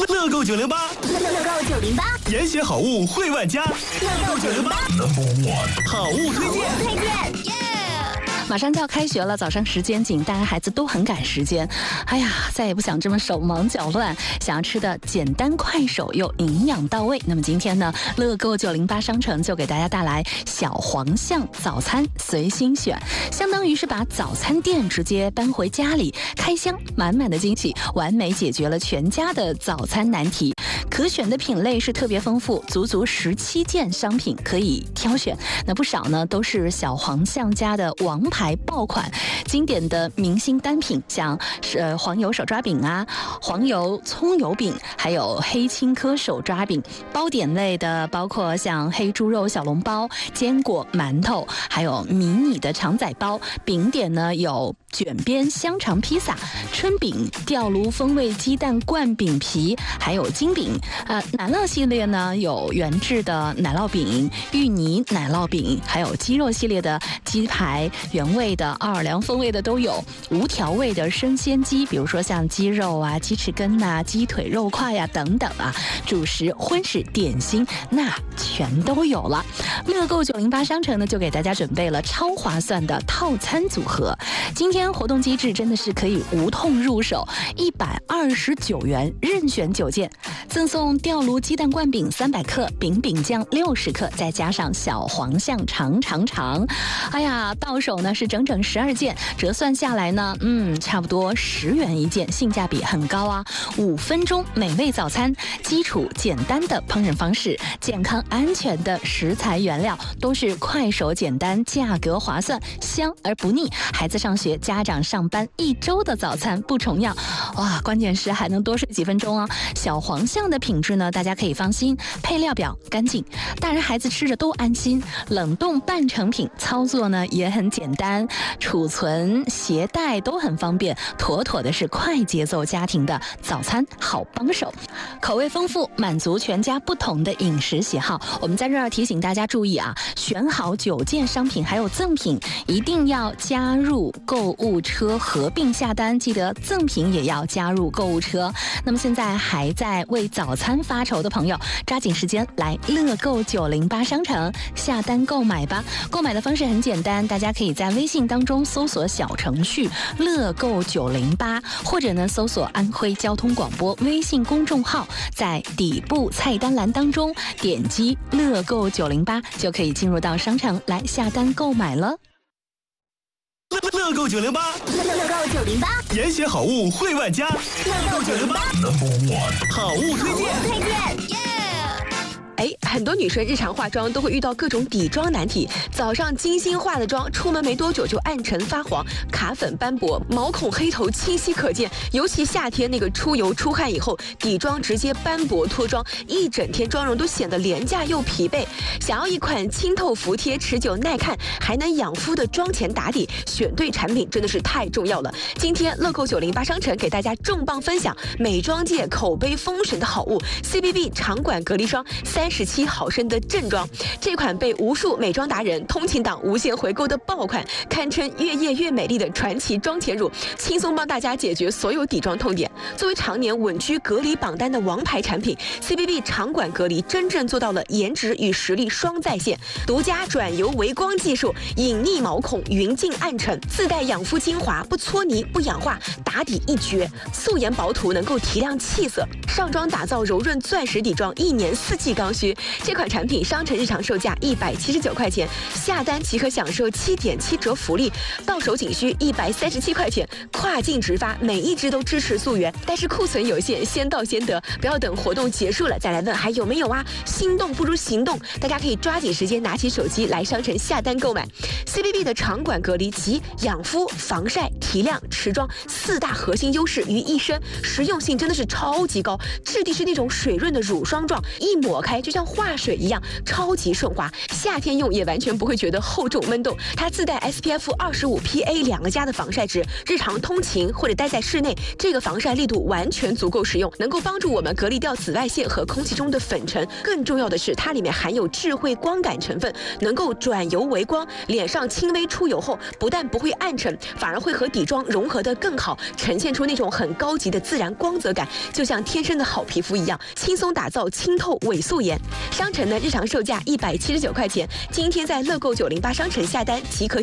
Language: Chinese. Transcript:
乐购908， 乐购908， 严选好物惠万家，乐购908 Number 1好物推荐。 马上就要开学了，早上时间紧，大家孩子都很赶时间。哎呀，再也不想这么手忙脚乱，想要吃的简单快手又营养到位。那么今天呢，乐购908商城就给大家带来小黄象早餐随心选，相当于是把早餐店直接搬回家里，开箱满满的惊喜，完美解决了全家的早餐难题。可选的品类是特别丰富，足17件商品可以挑选。那不少呢都是小黄象家的王牌爆款，经典的明星单品，像黄油手抓饼啊，黄油葱油饼，还有黑青稞手抓饼。包点类的包括像黑猪肉小笼包、坚果馒头，还有迷你的肠仔包。饼点呢有卷边香肠披萨、春饼、吊炉风味鸡蛋灌饼皮，还有金饼。奶酪系列呢有原制的奶酪饼、芋泥奶酪饼，还有鸡肉系列的鸡排，原味的、奥尔良风味的都有，无调味的生鲜鸡，比如说像鸡肉啊、鸡翅根啊、鸡腿肉块呀等等啊，主食、荤食、点心那全都有了。乐购908商城呢就给大家准备了超划算的套餐组合，今天活动机制真的是可以无痛入手，129元任选9件，赠送吊炉鸡蛋灌饼300克、饼饼酱60克，再加上小黄象长。哎呀，到手呢是整整12件，折算下来呢，差不多10元一件，性价比很高啊。5分钟美味早餐，基础简单的烹饪方式，健康安全的食材原料，都是快手简单，价格划算，香而不腻。孩子上学，家长上班，1周的早餐不重样。哇，关键是还能多睡几分钟啊！小黄象的品质呢，大家可以放心，配料表干净，大人孩子吃着都安心。冷冻半成品，操作呢也很简单，储存携带都很方便，妥妥的是快节奏家庭的早餐好帮手。口味丰富，满足全家不同的饮食喜好。我们在这儿提醒大家注意啊，选好9件商品还有赠品，一定要加入购物车合并下单，记得赠品也要加入购物车。那么现在还在为早餐发愁的朋友，抓紧时间来乐购908商城下单购买吧。购买的方式很简单，大家可以在微信当中搜索小程序乐购908，或者呢搜索安徽交通广播微信公众号，在底部菜单栏当中点击乐购908，就可以进入到商城来下单购买了。 乐购908， 乐购908， 严选好物惠万家，乐购908 Number 1好物推荐。 很多女生日常化妆都会遇到各种底妆难题，早上精心化的妆，出门没多久就暗沉发黄、卡粉斑驳、毛孔黑头清晰可见。尤其夏天那个出油出汗以后，底妆直接斑驳脱妆，一整天妆容都显得廉价又疲惫。想要一款清透服帖、持久耐看，还能养肤的妆前打底，选对产品真的是太重要了。今天乐购908商城给大家重磅分享美妆界口碑封神的好物 CBB 长管隔离霜37毫升的正装，这款被无数美妆达人、通勤党无限回购的爆款，堪称越夜越美丽的传奇妆前乳，轻松帮大家解决所有底妆痛点。作为常年稳居隔离榜单的王牌产品 ，CBB 长管隔离真正做到了颜值与实力双在线，独家转油微光技术，隐匿毛孔，匀净暗沉，自带养肤精华，不搓泥不氧化，打底一绝，素颜薄涂能够提亮气色，上妆打造柔润钻石底妆，1年4季刚需。这款产品商城日常售价179块钱，下单即可享受7.7折福利，到手仅需137块钱，跨境直发，每一支都支持溯源，但是库存有限，先到先得，不要等活动结束了再来问还有没有啊！心动不如行动，大家可以抓紧时间拿起手机来商城下单购买。CBB 的长管隔离集养肤、防晒、提亮、持妆4大核心优势于一身，实用性真的是超级高，质地是那种水润的乳霜状，一抹开就像画化水一样，超级顺滑，夏天用也完全不会觉得厚重闷动。它自带 SPF25 PA2个加的防晒值，日常通勤或者待在室内，这个防晒力度完全足够使用，能够帮助我们隔离掉紫外线和空气中的粉尘。更重要的是，它里面含有智慧光感成分，能够转油为光。脸上轻微出油后，不但不会暗沉，反而会和底妆融合得更好，呈现出那种很高级的自然光泽感，就像天生的好皮肤一样，轻松打造清透伪素颜。商城的日常售价179块钱，今天在乐购908商城下单即可